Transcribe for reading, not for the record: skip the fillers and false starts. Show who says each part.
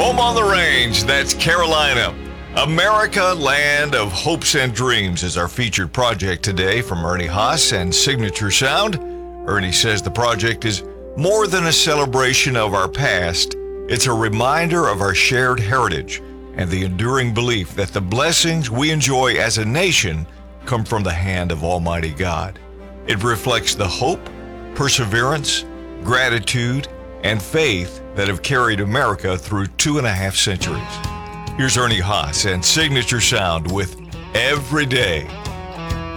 Speaker 1: Home on the range, that's Carolina. America, land of hopes and dreams is our featured project today from Ernie Haas and Signature Sound. Ernie says the project is more than a celebration of our past. It's a reminder of our shared heritage and the enduring belief that the blessings we enjoy as a nation come from the hand of Almighty God. It reflects the hope, perseverance, gratitude, and faith that have carried America through 2.5 centuries. Here's Ernie Haas and Signature Sound with Every Day.